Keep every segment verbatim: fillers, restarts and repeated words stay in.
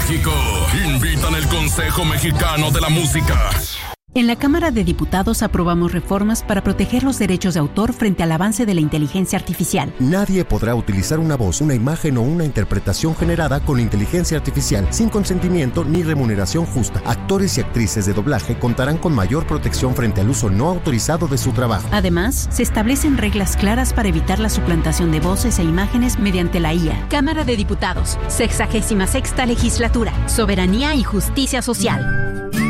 México invitan el Consejo Mexicano de la Música. En la Cámara de Diputados aprobamos reformas para proteger los derechos de autor frente al avance de la inteligencia artificial. Nadie podrá utilizar una voz, una imagen o una interpretación generada con inteligencia artificial sin consentimiento ni remuneración justa. Actores y actrices de doblaje contarán con mayor protección frente al uso no autorizado de su trabajo. Además, se establecen reglas claras para evitar la suplantación de voces e imágenes mediante la I A. Cámara de Diputados, sexagésima sexta legislatura, soberanía y justicia social.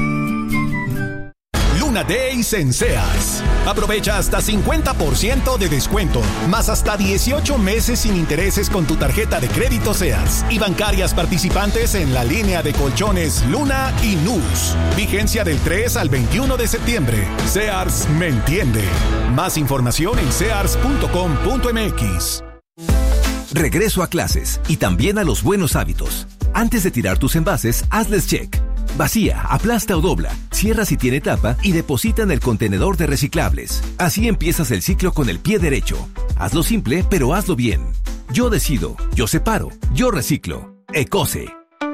Luna Days en Sears. Aprovecha hasta cincuenta por ciento de descuento, más hasta dieciocho meses sin intereses con tu tarjeta de crédito Sears y bancarias participantes en la línea de colchones Luna y Nus. Vigencia del tres al veintiuno de septiembre. Sears me entiende. Más información en sears punto com punto m x. Regreso a clases y también a los buenos hábitos. Antes de tirar tus envases, hazles check. Vacía, aplasta o dobla, cierra si tiene tapa y deposita en el contenedor de reciclables. Así empiezas el ciclo con el pie derecho. Hazlo simple, pero hazlo bien. Yo decido, yo separo, yo reciclo. Ecose.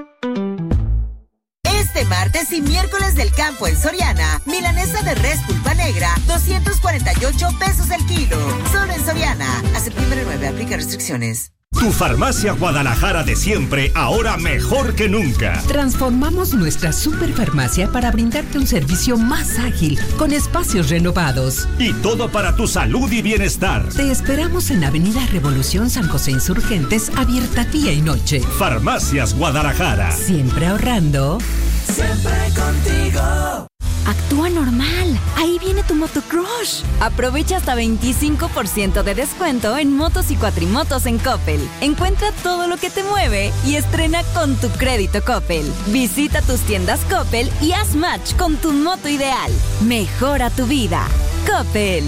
Este martes y miércoles del campo en Soriana, milanesa de res pulpa negra, doscientos cuarenta y ocho pesos el kilo. Solo en Soriana. A septiembre nueve, aplica restricciones. Tu Farmacia Guadalajara de siempre, ahora mejor que nunca. Transformamos nuestra superfarmacia para brindarte un servicio más ágil, con espacios renovados. Y todo para tu salud y bienestar. Te esperamos en Avenida Revolución San José Insurgentes, abierta día y noche. Farmacias Guadalajara. Siempre ahorrando. Siempre contigo. Actúa normal. Ahí viene tu motocrush. Aprovecha hasta veinticinco por ciento de descuento en motos y cuatrimotos en Coppel. Encuentra todo lo que te mueve y estrena con tu crédito Coppel. Visita tus tiendas Coppel y haz match con tu moto ideal. Mejora tu vida. Coppel.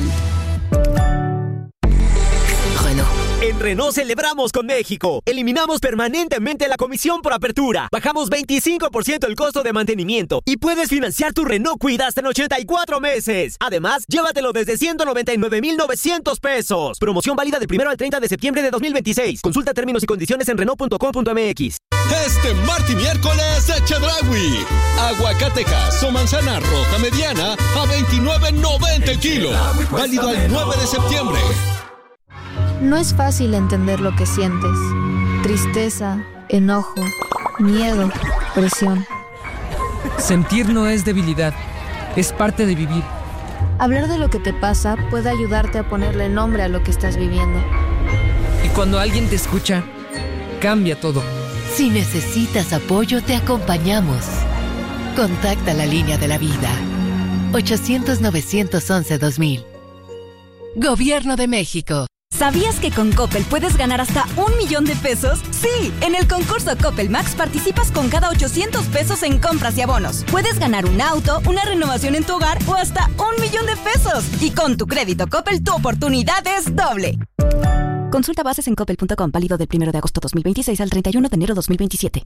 En Renault celebramos con México. Eliminamos permanentemente la comisión por apertura. Bajamos veinticinco por ciento el costo de mantenimiento y puedes financiar tu Renault Kwid hasta en ochenta y cuatro meses. Además, llévatelo desde ciento noventa y nueve mil novecientos pesos. Promoción válida del primero al treinta de septiembre de dos mil veintiséis. Consulta términos y condiciones en renault punto com punto m x. Este martes y miércoles de Chedraui. Aguacatejas o manzana roja mediana a veintinueve noventa el kilo. Válido al nueve de septiembre. No es fácil entender lo que sientes. Tristeza, enojo, miedo, presión. Sentir no es debilidad, es parte de vivir. Hablar de lo que te pasa puede ayudarte a ponerle nombre a lo que estás viviendo. Y cuando alguien te escucha, cambia todo. Si necesitas apoyo, te acompañamos. Contacta la línea de la vida. ochocientos, novecientos once, dos mil. Gobierno de México. ¿Sabías que con Coppel puedes ganar hasta un millón de pesos? Sí, en el concurso Coppel Max participas con cada ochocientos pesos en compras y abonos. Puedes ganar un auto, una renovación en tu hogar o hasta un millón de pesos. Y con tu crédito Coppel, tu oportunidad es doble. Consulta bases en coppel punto com, válido del primero de agosto dos mil veintiséis al treinta y uno de enero dos mil veintisiete.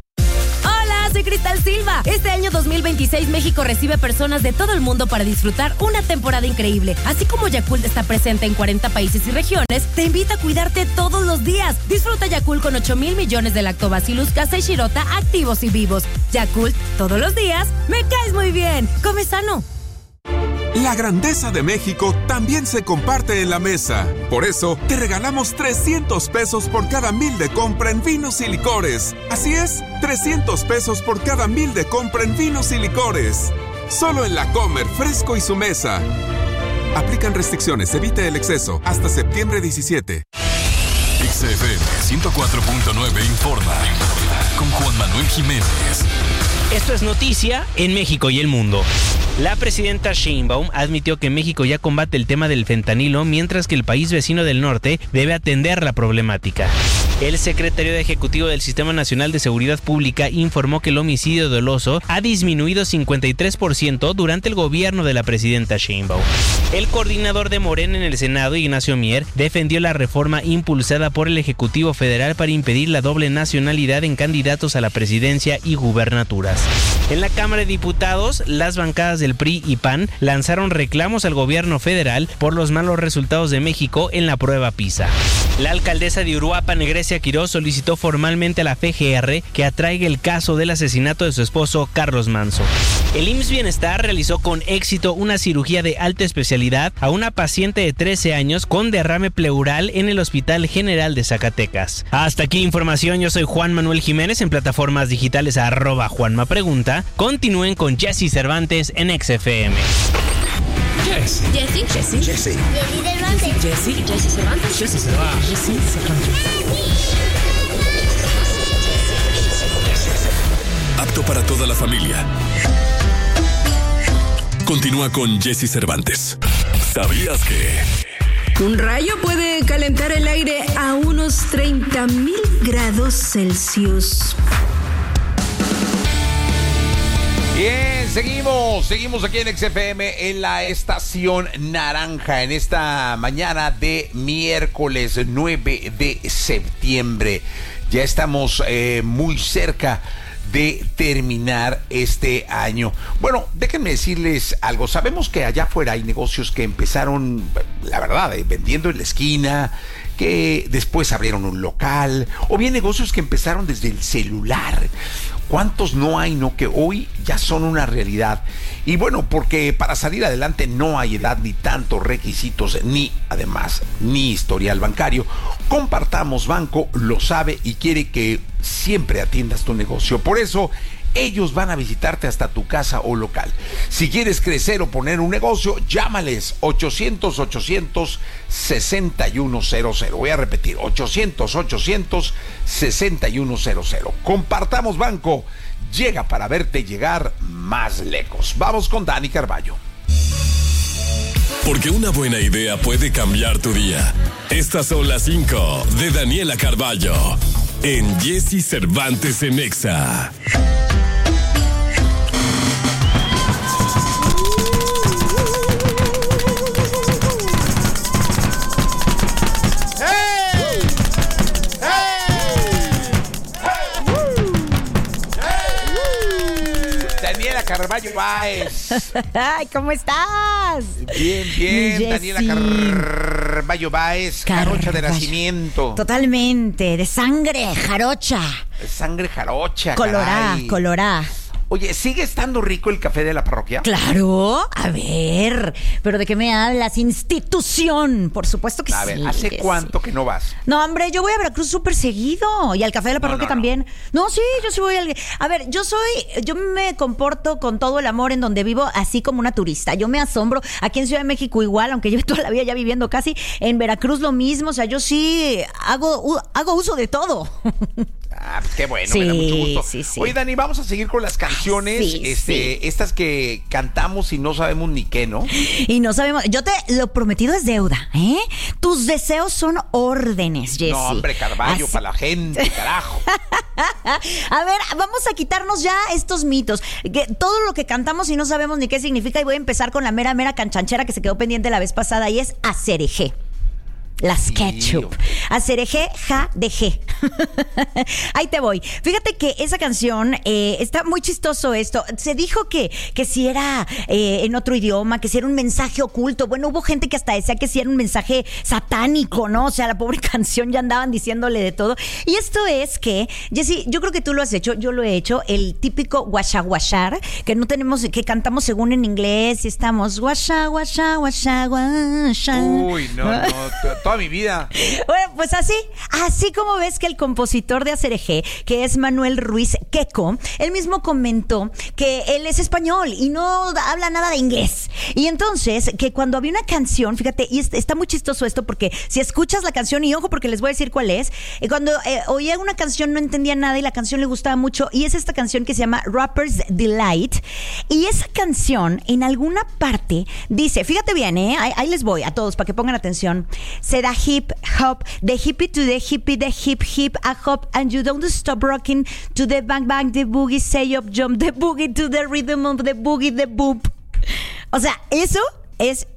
Soy Cristal Silva. Este año dos mil veintiséis México recibe personas de todo el mundo para disfrutar una temporada increíble. Así como Yakult está presente en cuarenta países y regiones, te invita a cuidarte todos los días. Disfruta Yakult con ocho mil millones de Lactobacillus casei shirota activos y vivos. Yakult, todos los días, me caes muy bien. Come sano. La grandeza de México también se comparte en la mesa. Por eso, te regalamos trescientos pesos por cada mil de compra en vinos y licores. Así es, trescientos pesos por cada mil de compra en vinos y licores. Solo en La Comer, Fresco y su mesa. Aplican restricciones, evite el exceso. Hasta septiembre diecisiete. X F M ciento cuatro punto nueve informa con Juan Manuel Jiménez. Esto es noticia en México y el mundo. La presidenta Sheinbaum admitió que México ya combate el tema del fentanilo, mientras que el país vecino del norte debe atender la problemática. El secretario ejecutivo del Sistema Nacional de Seguridad Pública informó que el homicidio doloso ha disminuido cincuenta y tres por ciento durante el gobierno de la presidenta Sheinbaum. El coordinador de Morena en el Senado, Ignacio Mier, defendió la reforma impulsada por el Ejecutivo Federal para impedir la doble nacionalidad en candidatos a la presidencia y gubernaturas. En la Cámara de Diputados, las bancadas del P R I y P A N lanzaron reclamos al gobierno federal por los malos resultados de México en la prueba PISA. La alcaldesa de Uruapan, Grecia García Quirós solicitó formalmente a la F G R que atraiga el caso del asesinato de su esposo Carlos Manso. El I M S S Bienestar realizó con éxito una cirugía de alta especialidad a una paciente de trece años con derrame pleural en el Hospital General de Zacatecas. Hasta aquí la información, yo soy Juan Manuel Jiménez, en plataformas digitales arroba Juanma Pregunta. Continúen con Jesse Cervantes en X F M. Jesse. Jesse. Jesse. Jesse. Jesse. Jesse Cervantes. Jesse Cervantes. Jesse Cervantes. Apto para toda la familia. Continúa con Jesse Cervantes. ¿Sabías que? Un rayo puede calentar el aire a unos treinta mil grados Celsius. Bien, seguimos, seguimos aquí en X F M en la estación naranja en esta mañana de miércoles nueve de septiembre. Ya estamos eh, muy cerca de terminar este año. Bueno, déjenme decirles algo. Sabemos que allá afuera hay negocios que empezaron, la verdad, eh, vendiendo en la esquina, que después abrieron un local, o bien negocios que empezaron desde el celular. ¿Cuántos no hay, no? Que hoy ya son una realidad. Y bueno, porque para salir adelante no hay edad, ni tantos requisitos, ni además, ni historial bancario. Compartamos Banco lo sabe y quiere que siempre atiendas tu negocio. Por eso, ellos van a visitarte hasta tu casa o local. Si quieres crecer o poner un negocio, llámales ochocientos, ochocientos, sesenta y uno cero cero. Voy a repetir, ochocientos, ochocientos, sesenta y uno cero cero. Compartamos Banco. Llega para verte llegar más lejos. Vamos con Dani Carballo. Porque una buena idea puede cambiar tu día. Estas son las cinco de Daniela Carballo en Jesse Cervantes en Exa. Carballo Báez. Ay, ¿cómo estás? Bien, bien, Daniela Carballo Báez, jarocha de nacimiento. Totalmente, de sangre jarocha. De sangre jarocha, colorá, caray. colorá. Oye, ¿sigue estando rico el café de la parroquia? Claro, a ver, pero ¿de qué me hablas? Institución, por supuesto que a sí. A ver, ¿hace que cuánto sí. que no vas? No, hombre, yo voy a Veracruz súper seguido y al café de la parroquia no, no, también. No. no, sí, yo sí voy al... A ver, yo soy, yo me comporto con todo el amor en donde vivo, así como una turista. Yo me asombro, aquí en Ciudad de México igual, aunque lleve toda la vida ya viviendo casi, en Veracruz lo mismo, o sea, yo sí hago, hago uso de todo. Ah, pues qué bueno, sí, me da mucho gusto. Sí, sí. Oye, Dani, vamos a seguir con las canciones, sí, este, sí. estas que cantamos y no sabemos ni qué, ¿no? Y no sabemos, yo te lo prometido es deuda, ¿eh? Tus deseos son órdenes, Jessy. No, hombre, Carballo, para la gente, carajo. A ver, vamos a quitarnos ya estos mitos. Que todo lo que cantamos y no sabemos ni qué significa, y voy a empezar con la mera, mera canchanchera que se quedó pendiente la vez pasada, y es acerejé. Las sí, ketchup. Acerejé, ja, de G. Ahí te voy. Fíjate que esa canción, eh, está muy chistoso esto. Se dijo que, que si era eh, en otro idioma, que si era un mensaje oculto. Bueno, hubo gente que hasta decía que si era un mensaje satánico, ¿no? O sea, la pobre canción ya andaban diciéndole de todo. Y esto es que, Jessy, yo creo que tú lo has hecho, yo lo he hecho, el típico guachaguachar, que no tenemos, que cantamos según en inglés y estamos guacha, guacha, guacha, guacha. Uy, no, no, toda mi vida. Bueno, pues así, así como ves que el compositor de Acerejé, que es Manuel Ruiz Queco, él mismo comentó que él es español y no habla nada de inglés. Y entonces, que cuando había una canción, fíjate, y está muy chistoso esto, porque si escuchas la canción, y ojo porque les voy a decir cuál es, y cuando eh, oía una canción no entendía nada y la canción le gustaba mucho, y es esta canción que se llama Rapper's Delight, y esa canción en alguna parte dice, fíjate bien, eh, ahí, ahí les voy a todos para que pongan atención, se da hip hop, the hippie to the hippie, the hip hip a hop, and you don't stop rocking to the bang bang, the boogie, say up jump, the boogie to the rhythm of the boogie, the boop. O sea, eso es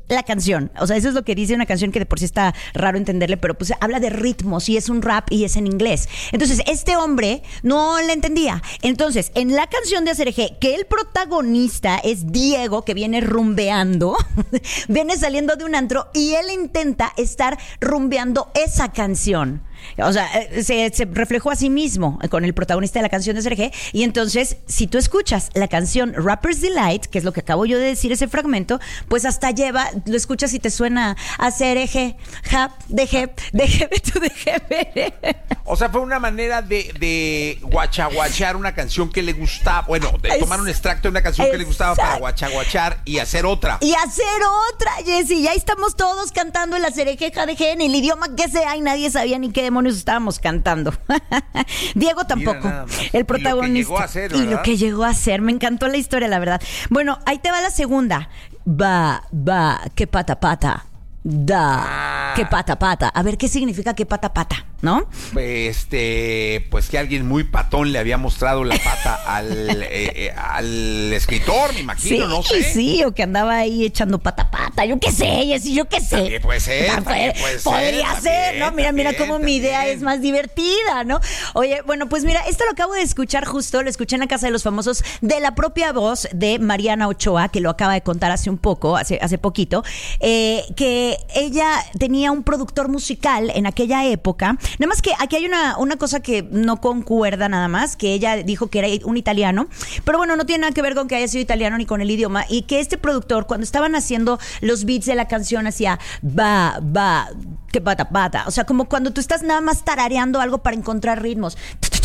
la canción. O sea, eso es lo que dice una canción que de por sí está raro entenderle, pero pues habla de ritmos y es un rap y es en inglés. Entonces, este hombre no le entendía. Entonces, en la canción de A C R G, que el protagonista es Diego, que viene rumbeando, viene saliendo de un antro y él intenta estar rumbeando esa canción. O sea, se, se reflejó a sí mismo con el protagonista de la canción de C R G. Y entonces, si tú escuchas la canción Rapper's Delight, que es lo que acabo yo de decir, ese fragmento, pues hasta lleva, lo escuchas y te suena a C R G, Jap, de Jep, de Jep, tú de Jep. O sea, fue una manera de, de guachaguachar una canción que le gustaba. Bueno, de es, tomar un extracto de una canción exacto. que le gustaba para guachaguachar y hacer otra. Y hacer otra, Jessy. Ya estamos todos cantando el A C R G, J D G, en el idioma que sea, y nadie sabía ni qué demonios estábamos cantando. Diego tampoco, el protagonista. Y lo que llegó a hacer, ¿verdad? Y lo que llegó a hacer. Me encantó la historia, la verdad. Bueno, ahí te va la segunda. Va, va, que pata pata. Da, que pata pata. A ver, ¿qué significa que pata pata? ¿No? Este, pues que alguien muy patón le había mostrado la pata al, eh, eh, al escritor, me imagino, sí, no sé. Sí, o que andaba ahí echando pata pata. Yo qué sé, Jessy, yo qué sé. También puede ser, también puede Podría ser, ser, también, ¿no? Mira, también, mira cómo también. mi idea es más divertida, ¿no? Oye, bueno, pues mira, esto lo acabo de escuchar justo, lo escuché en la Casa de los Famosos de la propia voz de Mariana Ochoa, que lo acaba de contar hace un poco, hace, hace poquito, eh, que ella Ella tenía un productor musical en aquella época. Nada más que aquí hay una, una cosa que no concuerda nada más, que ella dijo que era un italiano, pero bueno, no tiene nada que ver con que haya sido italiano ni con el idioma, y que este productor, cuando estaban haciendo los beats de la canción, hacía va, va, que pata pata. O sea, como cuando tú estás nada más tarareando algo para encontrar ritmos.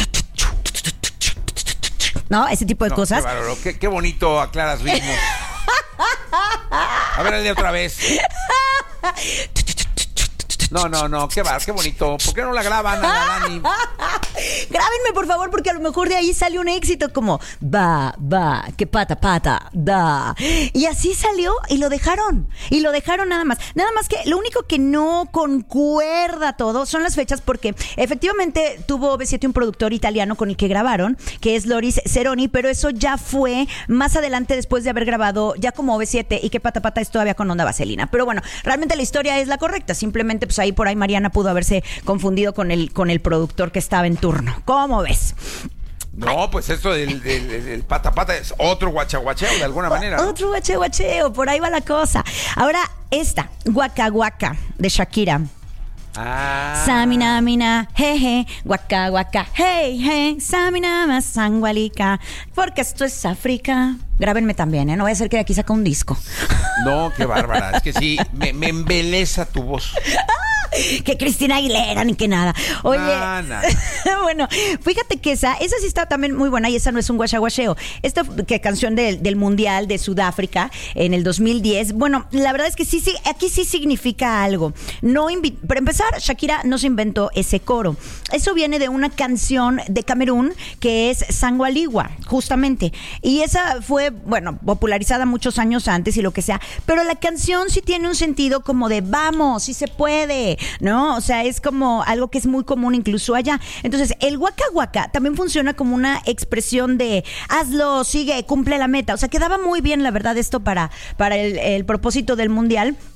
¿No? Ese tipo de no, cosas. Qué, bárbaro, qué, qué bonito aclaras ritmos. A ver, dale otra vez. No, no, no, qué bar, qué bonito. ¿Por qué no la graban, Ana Dani? Grábenme, por favor, porque a lo mejor de ahí sale un éxito como va, va, que pata, pata, da. Y así salió y lo dejaron. Y lo dejaron nada más. Nada más que lo único que no concuerda todo son las fechas, porque efectivamente tuvo B siete un productor italiano con el que grabaron, que es Loris Ceroni, pero eso ya fue más adelante, después de haber grabado ya como B siete, y que pata, pata es todavía con Onda Vaselina. Pero bueno, realmente la historia es la correcta. Simplemente, pues ahí por ahí Mariana pudo haberse confundido con el, con el productor que estaba en turno. ¿Cómo ves? No, pues esto del, del, del pata pata es otro guachaguacheo de alguna manera, ¿no? Otro guachaguacheo, por ahí va la cosa. Ahora, esta, Guaca Guaca, de Shakira. Ah. Samina mina, jeje, guaca guaca, hey, hey, samina más sangualica, porque esto es África. Grábenme también, ¿eh? No voy a hacer que de aquí saca un disco. No, qué bárbara. Es que sí, me, me embeleza tu voz. Que Cristina Aguilera ni que nada. Oye, nah, nah. Bueno, fíjate que esa, esa sí está también muy buena, y esa no es un guachaguacheo. Esta que canción del, del Mundial de Sudáfrica en el dos mil diez, bueno, la verdad es que sí, sí, aquí sí significa algo. No invi- Para empezar, Shakira no se inventó ese coro. Eso viene de una canción de Camerún que es Sangualigua, justamente. Y esa fue, bueno, popularizada muchos años antes y lo que sea, pero la canción sí tiene un sentido como de vamos, sí se puede, ¿no? O sea, es como algo que es muy común incluso allá. Entonces, el Waka Waka también funciona como una expresión de hazlo, sigue, cumple la meta. O sea, quedaba muy bien, la verdad, esto para, para el, el propósito del Mundial.